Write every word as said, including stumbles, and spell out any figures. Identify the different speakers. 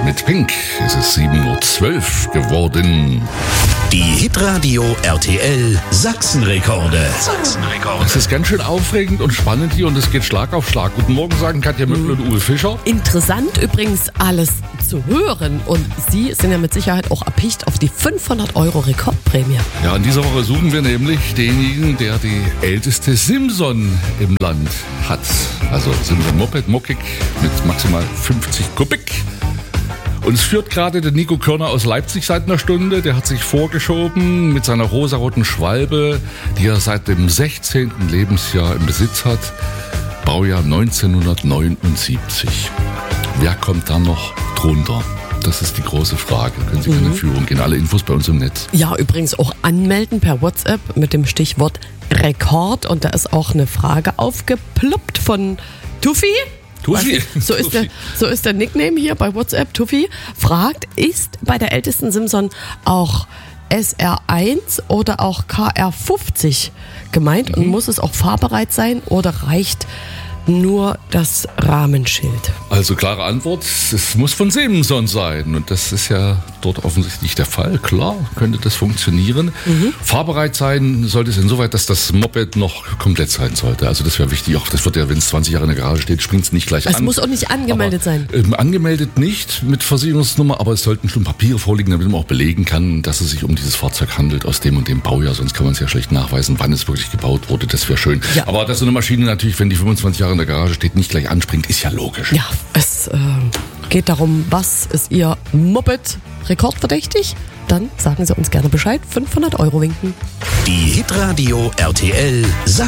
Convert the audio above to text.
Speaker 1: mit Pink. Es ist sieben Uhr zwölf geworden.
Speaker 2: Die Hitradio R T L Sachsenrekorde. Sachsenrekorde.
Speaker 1: Es ist ganz schön aufregend und spannend hier und es geht Schlag auf Schlag. Guten Morgen, sagen Katja Möckl und Uwe Fischer.
Speaker 3: Interessant übrigens alles zu hören und Sie sind ja mit Sicherheit auch erpicht auf die fünfhundert Euro Rekordprämie.
Speaker 1: Ja, in dieser Woche suchen wir nämlich denjenigen, der die älteste Simson im Land hat. Also Simson Moped Mokic mit maximal fünfzig Kubik. Und es führt gerade der Nico Körner aus Leipzig seit einer Stunde. Der hat sich vorgeschoben mit seiner rosaroten Schwalbe, die er seit dem sechzehnten Lebensjahr im Besitz hat. Baujahr neunzehnhundertneunundsiebzig. Wer kommt da noch drunter? Das ist die große Frage. Können Sie gerne in Führung gehen. Alle Infos bei uns im Netz.
Speaker 3: Ja, übrigens auch anmelden per WhatsApp mit dem Stichwort Rekord. Und da ist auch eine Frage aufgeploppt von Tuffy.
Speaker 1: Tuffy.
Speaker 3: So ist, der, so ist der Nickname hier bei WhatsApp. Tuffy fragt, ist bei der ältesten Simson auch S R eins oder auch K R fünfzig gemeint? Mhm. Und muss es auch fahrbereit sein oder reicht nur das Rahmenschild?
Speaker 1: Also klare Antwort, es muss von Simson sein. Und das ist ja dort offensichtlich der Fall. Klar, könnte das funktionieren. Mhm. Fahrbereit sein sollte es insoweit, dass das Moped noch komplett sein sollte. Also das wäre wichtig. Auch das wird ja, wenn es zwanzig Jahre in der Garage steht, springt es nicht gleich
Speaker 3: es
Speaker 1: an.
Speaker 3: Es muss auch nicht angemeldet
Speaker 1: aber,
Speaker 3: sein.
Speaker 1: Ähm, angemeldet nicht mit Versicherungsnummer, aber es sollten schon Papiere vorliegen, damit man auch belegen kann, dass es sich um dieses Fahrzeug handelt aus dem und dem Baujahr. Sonst kann man es ja schlecht nachweisen, wann es wirklich gebaut wurde. Das wäre schön. Ja. Aber dass so eine Maschine natürlich, wenn die fünfundzwanzig Jahre in der Garage steht, nicht gleich anspringt, ist ja logisch.
Speaker 3: Ja, es äh, geht darum, was ist Ihr Moped rekordverdächtig? Dann sagen Sie uns gerne Bescheid. fünfhundert Euro winken.
Speaker 2: Die Hitradio R T L